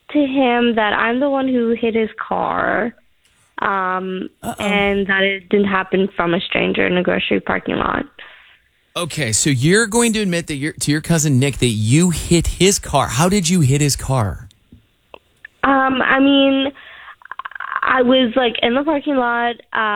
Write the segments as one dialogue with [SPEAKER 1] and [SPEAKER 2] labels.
[SPEAKER 1] to him that I'm the one who hit his car, and that it didn't happen from a stranger in a grocery parking lot.
[SPEAKER 2] Okay, so you're going to admit that to your cousin Nick that you hit his car. How did you hit his car?
[SPEAKER 1] I mean, I was like in the parking lot.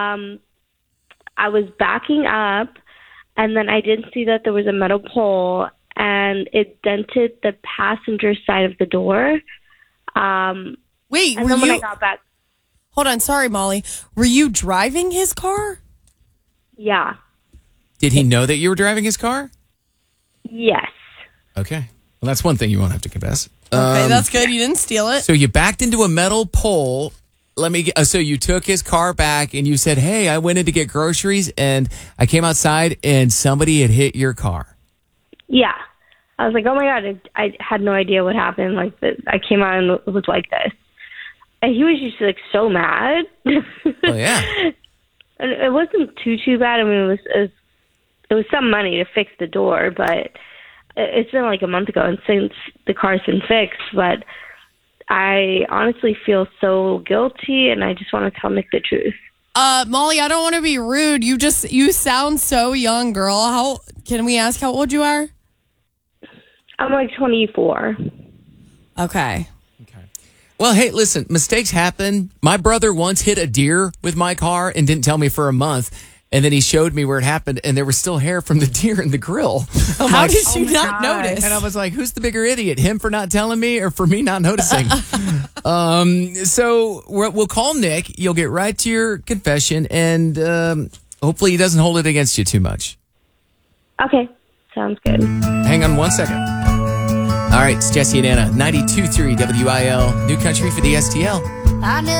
[SPEAKER 1] I was backing up, and then I didn't see that there was a metal pole, and it dented the passenger side of the door.
[SPEAKER 3] Wait,
[SPEAKER 1] and then when I got back,
[SPEAKER 3] hold on, sorry, Molly. Were you driving his car?
[SPEAKER 1] Yeah.
[SPEAKER 2] Did he know that you were driving his car?
[SPEAKER 1] Yes.
[SPEAKER 2] Okay. Well, that's one thing you won't have to confess.
[SPEAKER 3] Okay, that's good. You didn't steal it.
[SPEAKER 2] So you backed into a metal pole. So you took his car back and you said, hey, I went in to get groceries and I came outside and somebody had hit your car.
[SPEAKER 1] Yeah. I was like, oh my God, I had no idea what happened. Like, I came out and it was like this. And he was just like so mad.
[SPEAKER 2] Oh, yeah.
[SPEAKER 1] And it wasn't too bad. I mean, it was some money to fix the door, but it's been like a month ago and since the car's been fixed, but I honestly feel so guilty and I just want to tell Nick the truth.
[SPEAKER 3] Molly, I don't want to be rude. You sound so young, girl. Can we ask how old you are?
[SPEAKER 1] I'm like 24.
[SPEAKER 3] Okay.
[SPEAKER 2] Well, hey, listen, mistakes happen. My brother once hit a deer with my car and didn't tell me for a month. And then he showed me where it happened, and there was still hair from the deer in the grill.
[SPEAKER 3] How did you not notice?
[SPEAKER 2] And I was like, who's the bigger idiot, him for not telling me or for me not noticing? So we'll call Nick. You'll get right to your confession, and hopefully he doesn't hold it against you too much.
[SPEAKER 1] Okay, sounds good.
[SPEAKER 2] Hang on 1 second. All right, it's Jesse and Anna, 92.3 WIL, New Country for the STL.